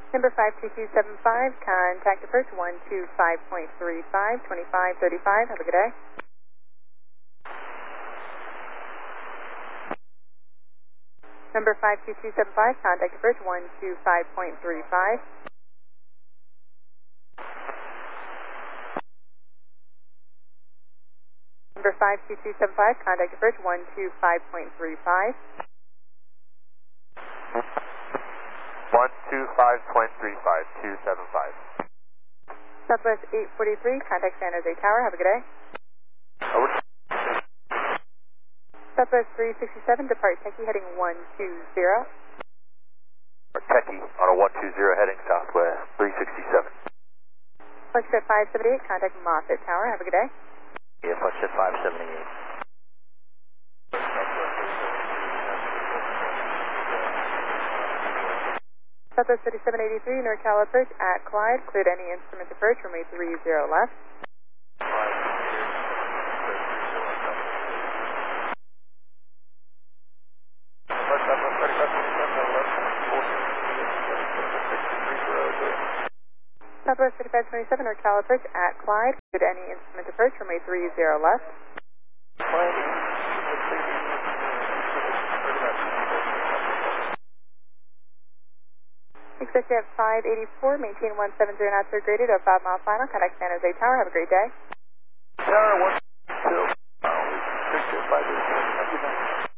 Number 52275, contact approach 125.35, 2535. Have a good day. Number 52275, contact approach 125.35. Number 52275, contact approach 125.35. 125.35, 275. Southwest 843, contact San Jose Tower. Have a good day. Over. Southwest 367, depart Techie heading 120. Techie on a 120 heading southwest 367. Flexjet 578, contact Moffett Tower. Have a good day. Yeah, Flexjet 578. Southwest 3783, NorCal approach at Clyde. Cleared any instrument approach, runway 30 left. Southwest 3527, NorCal approach at Clyde. Cleared any instrument approach, runway 30 left. Executive 584, maintain 170 knots or greater to a 5-mile final. Contact San Jose Tower. Have a great day. Tower 120.